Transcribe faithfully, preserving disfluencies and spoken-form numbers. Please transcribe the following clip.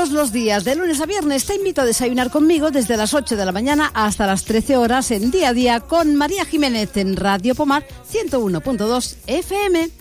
Todos los días, de lunes a viernes, te invito a desayunar conmigo desde las ocho de la mañana hasta las trece horas en Día a Día con María Jiménez en Radio Pomar ciento uno punto dos F M.